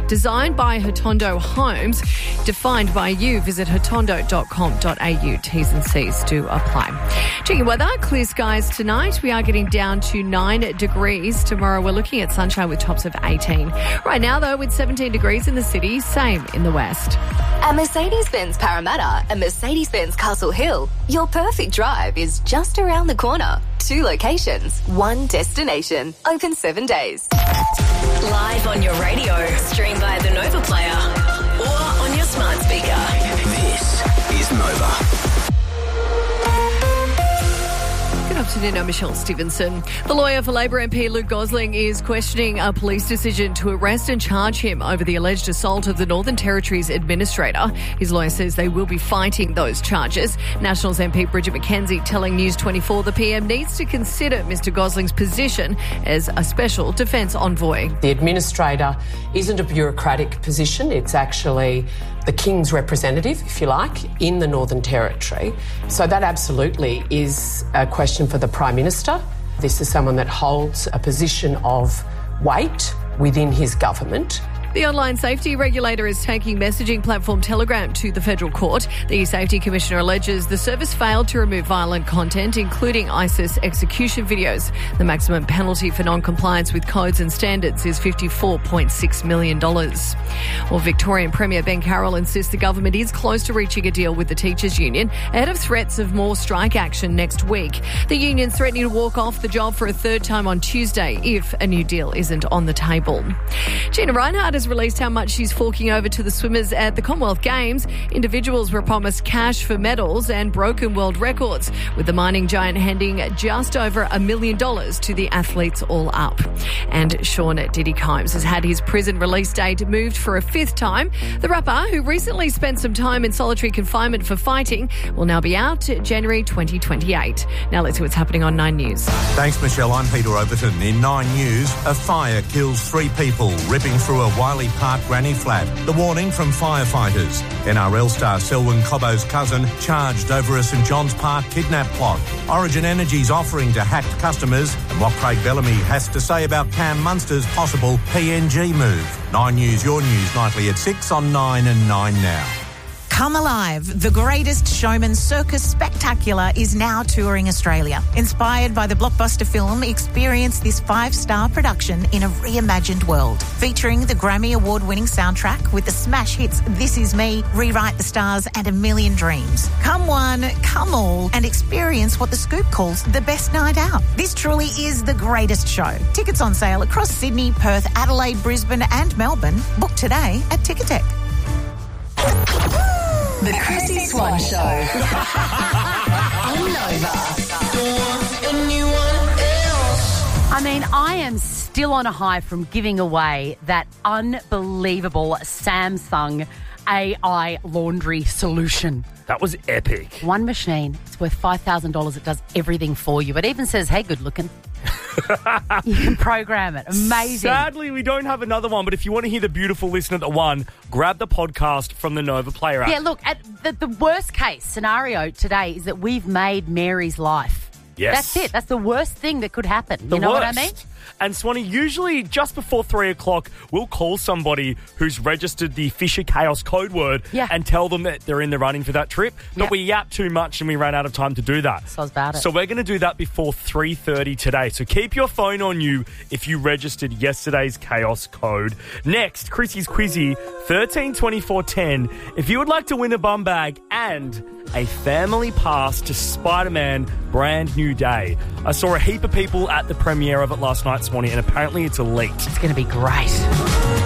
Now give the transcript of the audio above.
Designed by Hotondo Homes, defined by you. Visit hotondo.com.au. T's and C's do apply. Checking weather, clear skies tonight. We are getting down to 9 degrees. Tomorrow we're looking at sunshine with tops of 18. Right now, though, with 17 degrees in the city, same in the west. At Mercedes-Benz Parramatta and Mercedes-Benz Castle Hill, your perfect drive is just around the corner. 2 locations, 1 destination. Open 7 days. Live on your radio, stream by the Nova Player or on your smart speaker. This is Nova. Good afternoon, I'm Michelle Stevenson. The lawyer for Labor MP Luke Gosling is questioning a police decision to arrest and charge him over the alleged assault of the Northern Territory's administrator. His lawyer says they will be fighting those charges. Nationals MP Bridget McKenzie telling News 24 the PM needs to consider Mr Gosling's position as a special defence envoy. The administrator isn't a bureaucratic position. It's actually the King's representative, if you like, in the Northern Territory. So that absolutely is a question for the Prime Minister. This is someone that holds a position of weight within his government. The online safety regulator is taking messaging platform Telegram to the federal court. The Safety Commissioner alleges the service failed to remove violent content, including ISIS execution videos. The maximum penalty for non-compliance with codes and standards is $54.6 million. Well, Victorian Premier Ben Carroll insists the government is close to reaching a deal with the teachers' union ahead of threats of more strike action next week. The union's threatening to walk off the job for a third time on Tuesday if a new deal isn't on the table. Gina Reinhardt has released how much she's forking over to the swimmers at the Commonwealth Games. Individuals were promised cash for medals and broken world records, with the mining giant handing just over $1 million to the athletes all up. And Sean Diddy Combs has had his prison release date moved for a 5th time. The rapper, who recently spent some time in solitary confinement for fighting, will now be out January 2028. Now let's see what's happening on 9 News. Thanks, Michelle. I'm Peter Overton. In 9 News, a fire kills 3 people, ripping through a Wiley Park granny flat. The warning from firefighters. NRL star Selwyn Cobbo's cousin charged over a St John's Park kidnap plot. Origin Energy's offering to hacked customers, and what Craig Bellamy has to say about Cam Munster's possible PNG move. 9 News, your news nightly at 6 on 9 and 9 now. Come Alive, the Greatest Showman Circus Spectacular is now touring Australia. Inspired by the blockbuster film, experience this 5-star production in a reimagined world. Featuring the Grammy Award-winning soundtrack with the smash hits This Is Me, Rewrite the Stars and A Million Dreams. Come one, come all, and experience what The Scoop calls the best night out. This truly is the greatest show. Tickets on sale across Sydney, Perth, Adelaide, Brisbane and Melbourne. Book today at Ticketek. The Chrissy Swan Show on Nova. I mean, I am still on a high from giving away that unbelievable Samsung AI laundry solution. That was epic. One machine, it's worth $5,000. It does everything for you. It even says, hey, good looking. You can program it. Amazing. Sadly, we don't have another one, but if you want to hear the beautiful listener that won, grab the podcast from the Nova Player app. Yeah, look, at the worst case scenario today is that we've made Mary's life. Yes. That's it. That's the worst thing that could happen. You know what I mean? And Swanee, usually just before 3 o'clock, we'll call somebody who's registered the Fisher Chaos code word and tell them that they're in the running for that trip. But we yapped too much and we ran out of time to do that. So about it. So we're going to do that before 3:30 today. So keep your phone on you if you registered yesterday's Chaos code. Next, Chrissy's Quizzy, 132410. If you would like to win a bum bag and a family pass to Spider-Man Brand New Day. I saw a heap of people at the premiere of it last night, Swanee, and apparently it's elite. It's going to be great.